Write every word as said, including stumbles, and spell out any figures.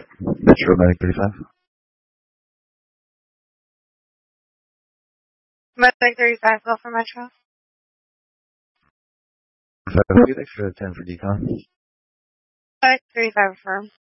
Metro Medic thirty-five. Medic thirty-five, go for Metro. Five extra ten for decon. Medic thirty-five, affirm.